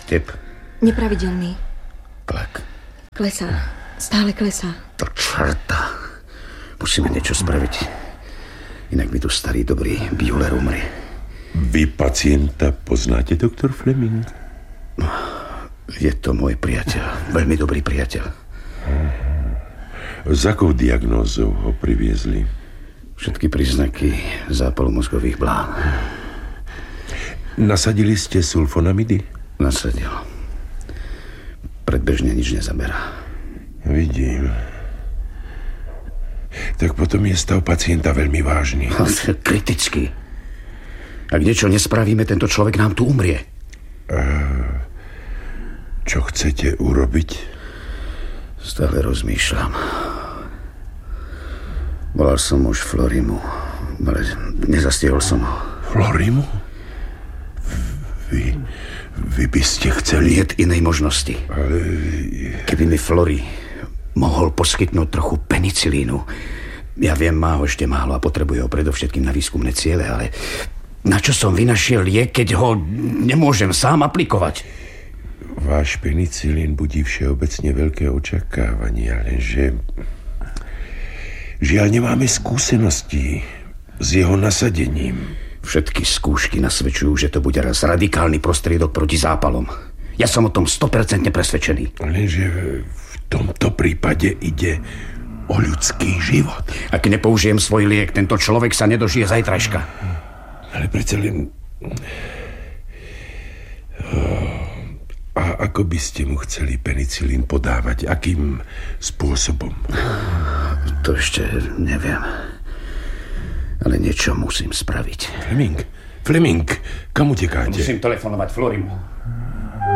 Tep. Nepravidelný. Tlak. Klesá. Stále klesá. To čarta. Musíme niečo spraviť. Inak mi tu starý dobrý Bueller umrie. Vy pacienta poznáte, doktor Fleming? No, je to môj priateľ. Veľmi dobrý priateľ. S akou diagnózou ho priviezli? Všetky príznaky zápalu mozgových blán. Nasadili ste sulfonamidy? Nasadil. Predbežne nič nezaberá. Vidím. Tak potom je stav pacienta veľmi vážny. Kritický. Ak niečo nespravíme, tento človek nám tu umrie. Čo chcete urobiť? Stále rozmýšľam. Volal som už Florimu, ale nezastihol som ho. Florimu? Vy by ste chceli... Niet inej možnosti. Ale... Keby mi Flori mohol poskytnúť trochu penicilínu. Ja viem, má ho ešte málo a potrebuje ho predovšetkým na výskumné ciele, ale na čo som vynašiel liek, keď ho nemôžem sám aplikovať? Váš penicilín budí všeobecne veľké očakávania, lenže... Žiaľ, nemáme skúsenosti s jeho nasadením. Všetky skúšky nasvedčujú, že to bude raz radikálny prostriedok proti zápalom. Ja som o tom 100% presvedčený. Lenže v tomto prípade ide o ľudský život. Ak nepoužijem svoj liek, tento človek sa nedožije zajtrajška. Ale predsa len... A ako by ste mu chceli penicilín podávať? Akým spôsobom? To ešte neviem. Ale niečo musím spraviť. Fleming, kam utekáte? Musím telefonovať Florimu.